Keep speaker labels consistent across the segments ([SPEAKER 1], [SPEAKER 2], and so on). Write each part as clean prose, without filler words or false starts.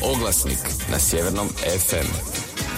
[SPEAKER 1] Oglasnik na Sjevernom FM.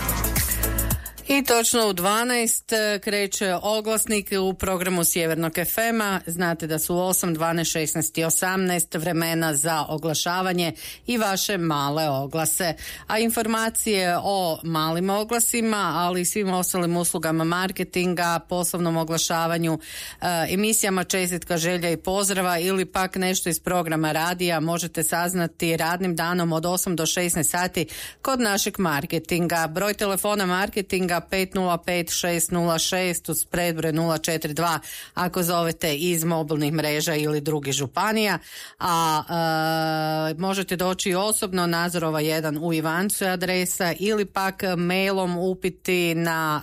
[SPEAKER 2] I točno u 12 kreće oglasnik u programu Sjevernog FM-a. Znate da su 8, 12, 16 i 18 vremena za oglašavanje i vaše male oglase. A informacije o malim oglasima, ali i svim ostalim uslugama marketinga, poslovnom oglašavanju, emisijama čestitka, želja i pozdrava ili pak nešto iz programa radija možete saznati radnim danom od 8 do 16 sati kod našeg marketinga. Broj telefona marketinga 505-606 uz predbroj 042 ako zovete iz mobilnih mreža ili drugih županija, a možete doći osobno, Nazorova 1 u Ivancu je adresa, ili pak mailom upiti na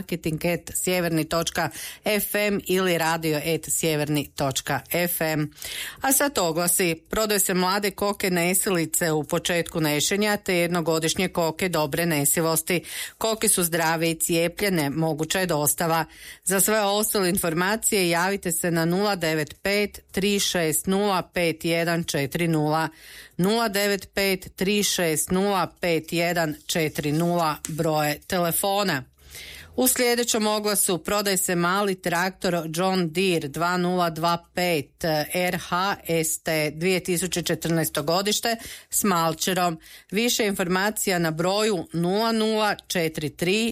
[SPEAKER 2] marketing@sjeverni.fm ili radio@sjeverni.fm. A sad oglasi: prodaju se mlade koke nesilice u početku nešenja te jednogodišnje koke dobre nesivosti. Koke su zdrave i cijepljene, moguća je dostava. Za sve ostale informacije javite se na 095 360 5140 095 360 5140 broje telefona. U sljedećem oglasu prodaje se mali traktor John Deere 2025 RHST 2014. godište s malčerom. Više informacija na broju 0043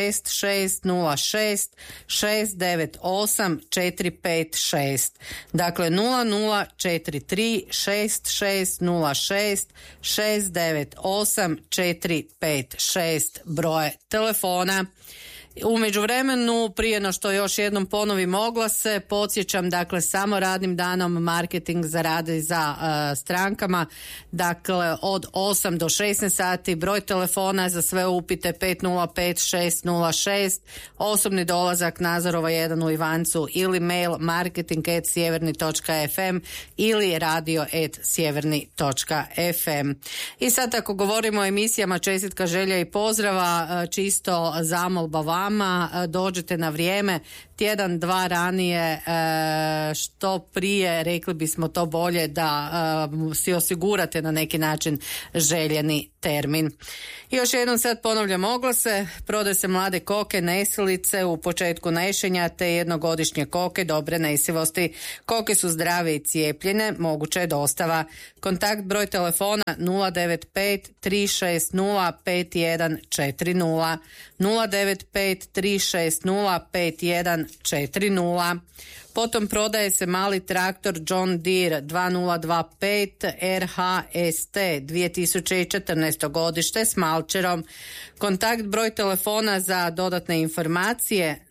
[SPEAKER 2] 6606 698 456. Dakle 0043 6606 698 456 broje telefona. U međuvremenu, prije no što još jednom ponovim oglase, podsjećam, dakle, samo radnim danom marketing zaradi za strankama, dakle, od 8 do 16 sati, broj telefona za sve upite 505-606, osobni dolazak Nazorova 1 u Ivancu ili mail marketing@sjeverni.fm ili radio@sjeverni.fm. I sad ako govorimo o emisijama čestitka, želja i pozdrava, čisto zamolba vama, dođete na vrijeme, tjedan, dva ranije, što prije, rekli bismo to bolje, da si osigurate na neki način željeni termin. I još jednom sad ponavljam oglase: prodaju se mlade koke nesilice u početku nešenja te jednogodišnje koke dobre nesivosti. Koke su zdrave i cijepljene, moguća je dostava. Kontakt broj telefona 095 360 5140 095 360 5140. Potom prodaje se mali traktor John Deere 2025 RHST 2014. godište s malčerom. Kontakt broj telefona za dodatne informacije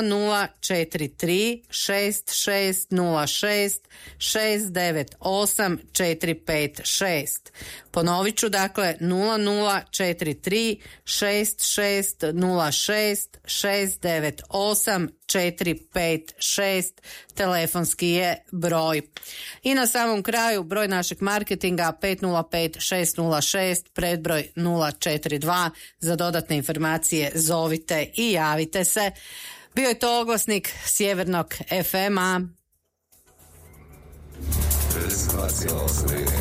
[SPEAKER 2] 0043 6606 698 456. Ponovit ću, dakle 0043 6606 698 456 telefonski je broj. I na samom kraju broj našeg marketinga 505-606 predbroj 042. Za dodatne informacije zovite i javite se. Bio je to oglasnik Sjevernog FM-a.